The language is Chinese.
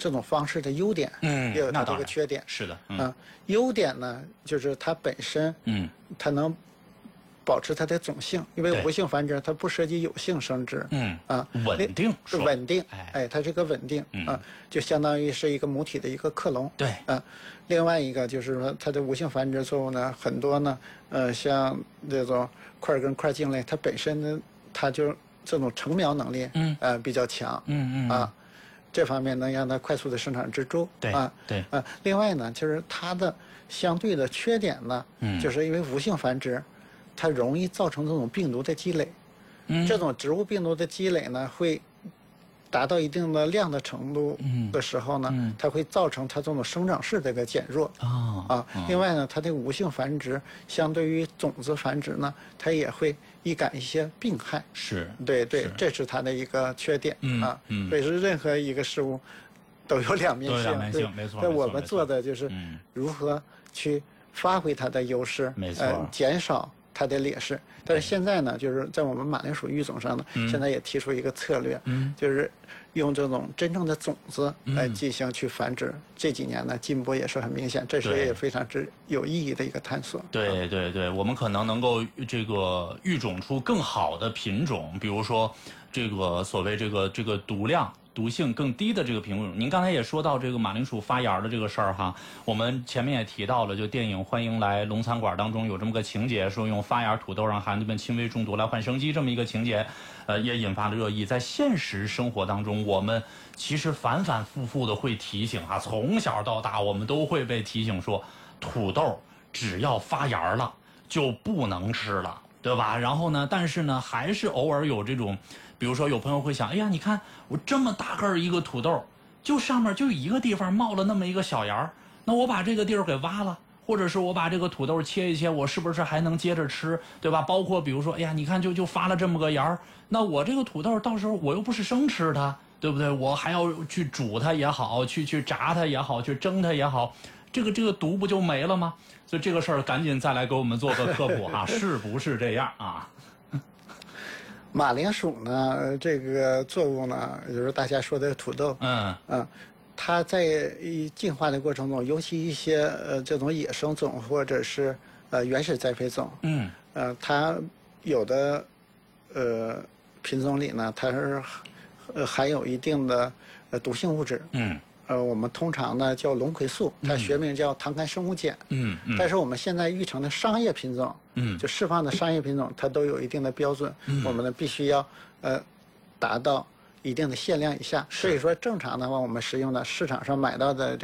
这种方式的优点，也有它这个缺点。 是的， 优点呢，就是它本身，它能保持它的种性，因为无性繁殖它不涉及有性生殖， 稳定， 稳定，它是个稳定，就相当于是一个母体的一个克隆， 对， 另外一个就是说它的无性繁殖作物呢，很多呢，像这种块根块茎类，它本身呢，它就这种成苗能力，比较强，这方面能让它快速的生产植株， 对， 另外呢，就是它的相对的缺点呢，就是因为无性繁殖，它容易造成这种病毒的积累，这种植物病毒的积累呢，会达到一定的量的程度的时候呢，它会造成它这种生长势的一个减弱，另外呢，它的无性繁殖相对于种子繁殖呢，它也会易感一些病害，对，这是它的一个缺点，所以说任何一个事物都有两面性， 没错。 那我们做的就是如何去发挥它的优势， 没错， 减少它的劣势。但是现在呢，就是在我们马铃薯育种上呢，现在也提出一个策略，就是用这种真正的种子来进行去繁殖。这几年呢，进步也是很明显，这是也非常之有意义的一个探索。 对，我们可能能够这个育种出更好的品种，比如说这个所谓这个毒性更低的这个品种。您刚才也说到这个马铃薯发芽的这个事儿哈，我们前面也提到了，就电影《欢迎来龙餐馆》当中有这么个情节，说用发芽土豆让孩子们轻微中毒来换生机，这么一个情节，也引发了热议。在现实生活当中，我们其实反反复复的会提醒啊，从小到大我们都会被提醒说，土豆只要发芽了就不能吃了，对吧？然后呢，但是呢，还是偶尔有这种。比如说有朋友会想，哎呀，你看我这么大个一个土豆，就上面就一个地方冒了那么一个小芽儿，那我把这个地儿给挖了，或者是我把这个土豆切一切，我是不是还能接着吃，对吧？包括比如说，哎呀，你看就发了这么个芽儿，那我这个土豆到时候我又不是生吃它，对不对？我还要去煮它也好，去炸它也好，去蒸它也好，这个毒不就没了吗？所以这个事儿赶紧再来给我们做个科普啊，是不是这样啊？ 马铃薯呢，这个作物呢，就是大家说的土豆，它在进化的过程中，尤其一些这种野生种或者是原始栽培种，它有的品种里呢，它是含有一定的毒性物质，我们通常呢叫龙葵素，它学名叫糖苷生物碱，但是我们现在育成的商业品种，就释放的商业品种，它都有一定的标准，我们呢必须要达到一定的限量以下，所以说正常的话，我们使用的市场上买到的